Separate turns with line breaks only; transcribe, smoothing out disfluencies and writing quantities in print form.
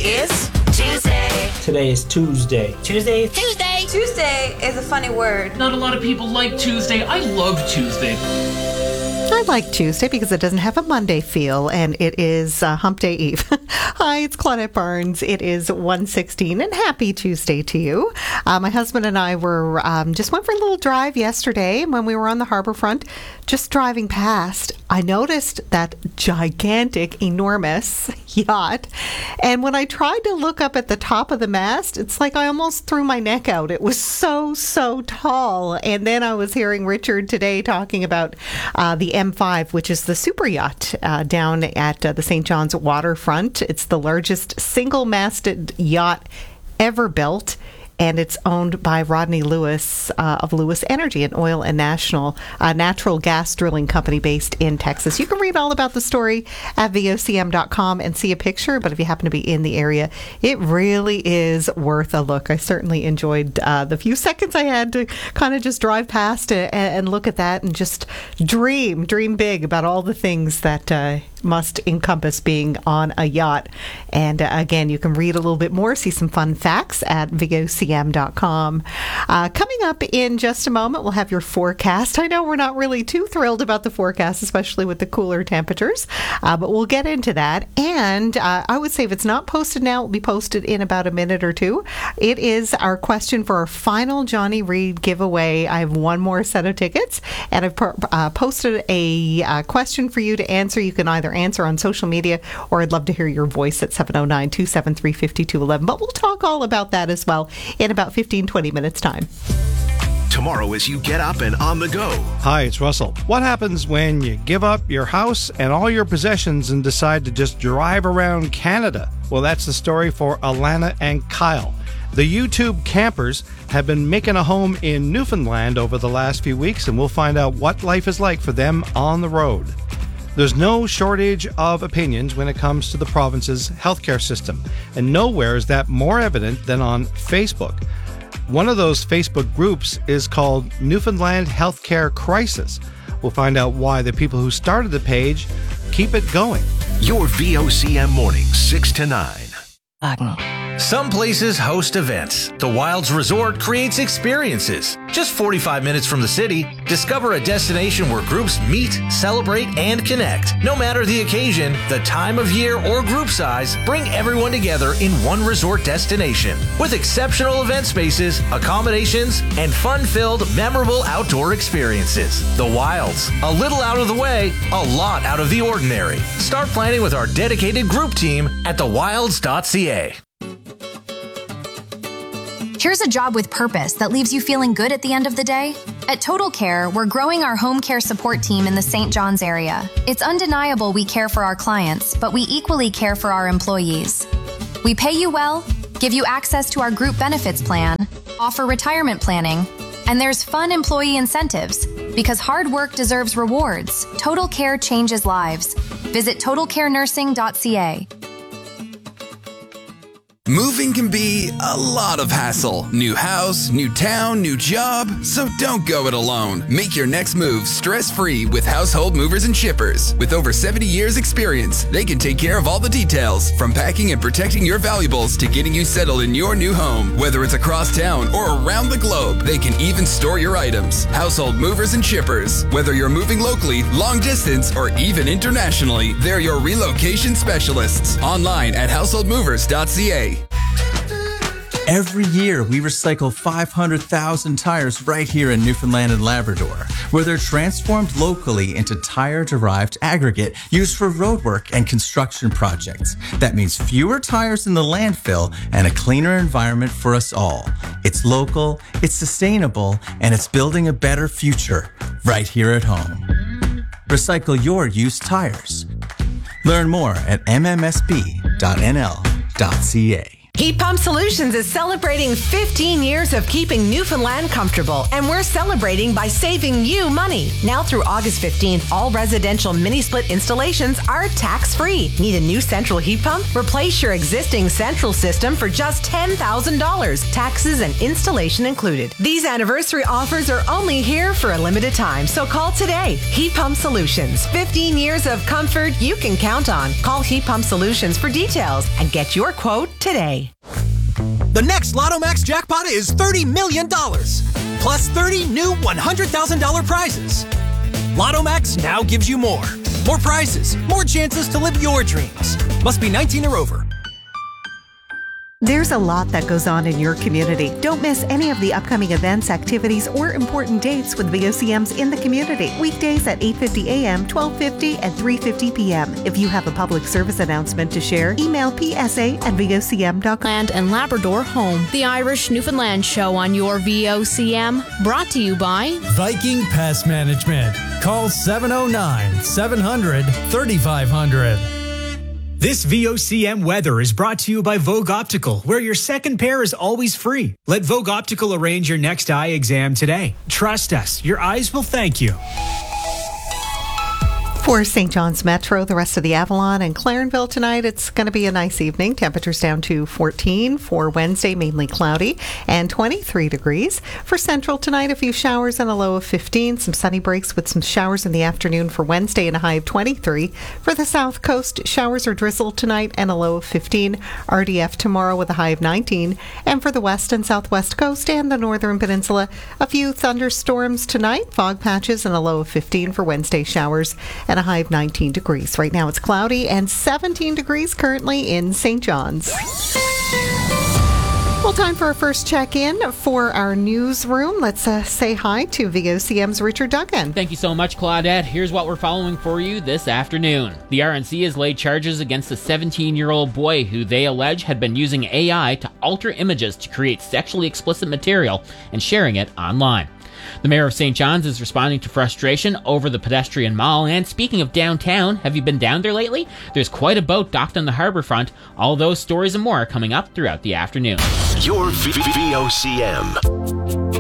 is Tuesday.
Today is Tuesday.
Tuesday.
Tuesday is a funny word.
Not a lot of people like Tuesday. I love Tuesday.
I like Tuesday because it doesn't have a Monday feel, and it is Hump Day Eve. Hi, it's Claudette Barnes. It is 1:16, and happy Tuesday to you. My husband and I were just went for a little drive yesterday, and when we were on the harbor front, just driving past, I noticed that gigantic, enormous yacht, and when I tried to look up at the top of the mast, it's like I almost threw my neck out. It was so tall, and then I was hearing Richard today talking about the M5, which is the super yacht down at the St. John's waterfront. It's the largest single-masted yacht ever built, and it's owned by Rodney Lewis of Lewis Energy, an oil and natural gas drilling company based in Texas. You can read all about the story at vocm.com and see a picture, but if you happen to be in the area, it really is worth a look. I certainly enjoyed the few seconds I had to kind of just drive past and look at that and just dream big about all the things that must encompass being on a yacht. And again, you can read a little bit more, see some fun facts at vocm.com. Coming up in just a moment, we'll have your forecast. I know we're not really too thrilled about the forecast, especially with the cooler temperatures, but we'll get into that. And I would say if it's not posted now, it will be posted in about a minute or two. It is our question for our final Johnny Reed giveaway. I have one more set of tickets, and I've posted a question for you to answer. You can either answer on social media, or I'd love to hear your voice at 709-273-5211. But we'll talk all about that as well in about 15-20 minutes time.
Tomorrow as you get up and on the go.
Hi, it's Russell. What happens when you give up your house and all your possessions and decide to just drive around Canada? Well, that's the story for Alana and Kyle. The YouTube campers have been making a home in Newfoundland over the last few weeks, and we'll find out what life is like for them on the road. There's no shortage of opinions when it comes to the province's healthcare system, and nowhere is that more evident than on Facebook. One of those Facebook groups is called Newfoundland Healthcare Crisis. We'll find out why the people who started the page keep it going.
Your VOCM mornings, 6 to 9.
Some places host events. The Wilds Resort creates experiences. Just 45 minutes from the city, discover a destination where groups meet, celebrate, and connect. No matter the occasion, the time of year, or group size, bring everyone together in one resort destination. With exceptional event spaces, accommodations, and fun-filled, memorable outdoor experiences. The Wilds. A little out of the way, a lot out of the ordinary. Start planning with our dedicated group team at thewilds.ca.
Here's a job with purpose that leaves you feeling good at the end of the day. At Total Care, we're growing our home care support team in the St. John's area. It's undeniable we care for our clients, but we equally care for our employees. We pay you well, give you access to our group benefits plan, offer retirement planning, and there's fun employee incentives. Because hard work deserves rewards, Total Care changes lives. Visit totalcarenursing.ca.
Moving can be a lot of hassle. New house, new town, new job. So don't go it alone. Make your next move stress-free with Household Movers and Shippers. With over 70 years experience, they can take care of all the details, from packing and protecting your valuables to getting you settled in your new home. Whether it's across town or around the globe, they can even store your items. Household Movers and Shippers. Whether you're moving locally, long distance, or even internationally, they're your relocation specialists. Online at householdmovers.ca.
Every year, we recycle 500,000 tires right here in Newfoundland and Labrador, where they're transformed locally into tire-derived aggregate used for roadwork and construction projects. That means fewer tires in the landfill and a cleaner environment for us all. It's local, it's sustainable, and it's building a better future right here at home. Recycle your used tires. Learn more at mmsb.nl.ca.
Heat Pump Solutions is celebrating 15 years of keeping Newfoundland comfortable, and we're celebrating by saving you money. Now through August 15th, all residential mini-split installations are tax-free. Need a new central heat pump? Replace your existing central system for just $10,000, taxes and installation included. These anniversary offers are only here for a limited time, so call today. Heat Pump Solutions, 15 years of comfort you can count on. Call Heat Pump Solutions for details and get your quote today.
The next Lotto Max jackpot is $30 million, plus 30 new $100,000 prizes. Lotto Max now gives you more. More prizes, more chances to live your dreams. Must be 19 or over.
There's a lot that goes on in your community. Don't miss any of the upcoming events, activities, or important dates with VOCMs in the community. Weekdays at 8:50 a.m., 12:50, and 3:50 p.m. If you have a public service announcement to share, email psa@vocm.com.
Land and Labrador home. The Irish Newfoundland Show on your VOCM. Brought to you by
Viking Pest Management. Call 709-700-3500. This VOCM weather is brought to you by Vogue Optical, where your second pair is always free. Let Vogue Optical arrange your next eye exam today. Trust us, your eyes will thank you.
For St. John's Metro, the rest of the Avalon and Clarenville tonight, it's going to be a nice evening. Temperatures down to 14. For Wednesday, mainly cloudy and 23 degrees. For Central tonight, a few showers and a low of 15. Some sunny breaks with some showers in the afternoon for Wednesday and a high of 23. For the South Coast, showers or drizzle tonight and a low of 15. RDF tomorrow with a high of 19. And for the West and Southwest Coast and the Northern Peninsula, a few thunderstorms tonight. Fog patches and a low of 15 for Wednesday, showers and a high of 19 degrees. Right now it's cloudy and 17 degrees currently in St. John's. Well, time for our first check-in for our newsroom. Let's say hi to VOCM's Richard Duggan.
Thank you so much, Claudette. Here's what we're following for you this afternoon. The RNC has laid charges against a 17-year-old boy who they allege had been using AI to alter images to create sexually explicit material and sharing it online. The mayor of St. John's is responding to frustration over the pedestrian mall. And speaking of downtown, have you been down there lately? There's quite a boat docked on the harbor front. All those stories and more are coming up throughout the afternoon.
Your VOCM.